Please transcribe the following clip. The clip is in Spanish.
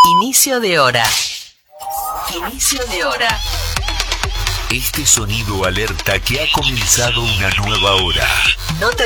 Inicio de hora. Inicio de hora. Este sonido alerta que ha comenzado una nueva hora. No te